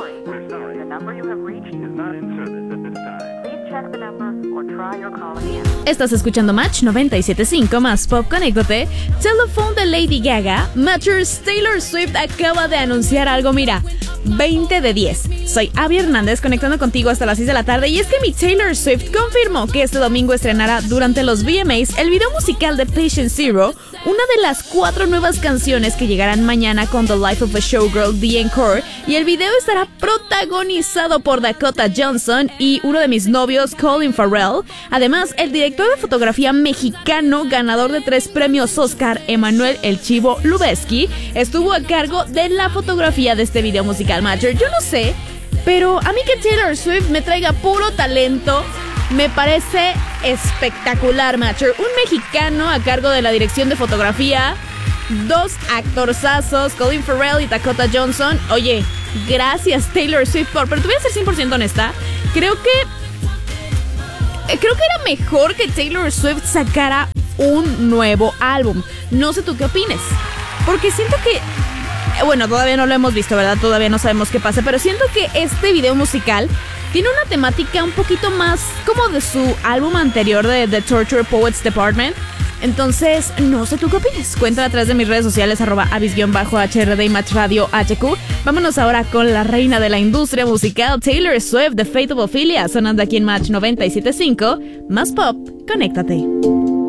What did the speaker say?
sorry. The number you have reached is not in service at this time. Please check the number or try your call again. Estás escuchando Match 97.5 más Pop. Conéctate. Telephone de Lady Gaga. Matchers, Taylor Swift acaba de anunciar algo, mira, 20 de 10. Soy Abby Hernández conectando contigo hasta las 6 de la tarde y es que mi Taylor Swift confirmó que este domingo estrenará durante los VMAs el video musical de Patient Zero, una de las 4 nuevas canciones que llegarán mañana con The Life of a Showgirl, The Encore, y el video estará protagonizado por Dakota Johnson y uno de mis novios, Colin Farrell. Además, el director de fotografía mexicano, ganador de 3 premios Oscar, Emanuel El Chivo Lubezki, estuvo a cargo de la fotografía de este video musical. Matcher, yo no sé, pero a mí que Taylor Swift me traiga puro talento me parece espectacular, Matcher. Un mexicano a cargo de la dirección de fotografía, 2 actorzazos, Colin Farrell y Dakota Johnson. Oye, gracias Taylor Swift pero te voy a ser 100% honesta, creo que era mejor que Taylor Swift sacara un nuevo álbum. No sé tú qué opines, porque siento que, bueno, todavía no lo hemos visto, ¿verdad? Todavía no sabemos qué pasa, pero siento que este video musical tiene una temática un poquito más como de su álbum anterior de The Torture Poets Department. Entonces, no sé tú qué opinas. Cuéntame a través de mis redes sociales, @avis_HRD y Match Radio HQ. Vámonos ahora con la reina de la industria musical, Taylor Swift, The Fate of Ophelia, sonando aquí en Match 97.5. Más Pop, conéctate.